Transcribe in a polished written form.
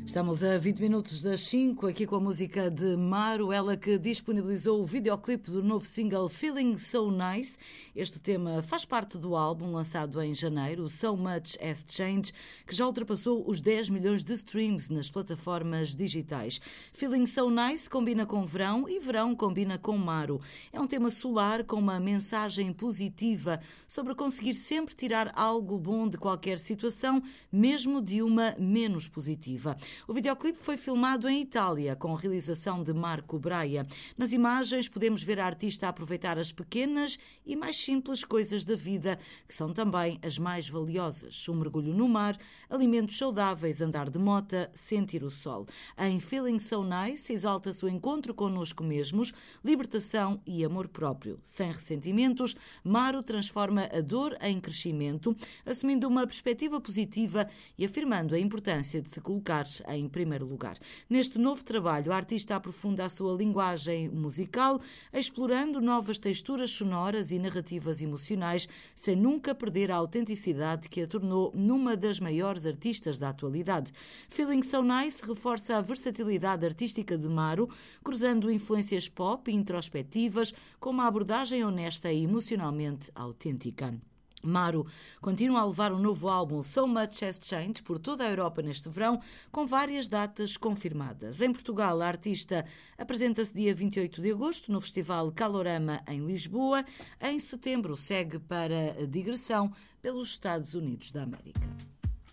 Estamos a 20 minutos das 5, aqui com a música de Maro, ela que disponibilizou o videoclipe do novo single Feeling So Nice. Este tema faz parte do álbum lançado em janeiro, So Much Has Changed, que já ultrapassou os 10 milhões de streams nas plataformas digitais. Feeling So Nice combina com verão e verão combina com Maro. É um tema solar com uma mensagem positiva sobre conseguir sempre tirar algo bom de qualquer situação, mesmo de uma menos positiva. O videoclipe foi filmado em Itália, com a realização de Marco Braia. Nas imagens podemos ver a artista aproveitar as pequenas e mais simples coisas da vida, que são também as mais valiosas. Um mergulho no mar, alimentos saudáveis, andar de mota, sentir o sol. Em Feeling So Nice exalta-se o encontro connosco mesmos, libertação e amor próprio. Sem ressentimentos, Maro transforma a dor em crescimento, assumindo uma perspectiva positiva e afirmando a importância de se colocar em primeiro lugar. Neste novo trabalho, a artista aprofunda a sua linguagem musical, explorando novas texturas sonoras e narrativas emocionais, sem nunca perder a autenticidade que a tornou numa das maiores artistas da atualidade. Feeling So Nice reforça a versatilidade artística de Maro, cruzando influências pop e introspectivas com uma abordagem honesta e emocionalmente autêntica. Maro continua a levar um novo álbum So Much Has Changed por toda a Europa neste verão, com várias datas confirmadas. Em Portugal, a artista apresenta-se dia 28 de agosto no Festival Calorama em Lisboa. Em setembro, segue para a digressão pelos Estados Unidos da América.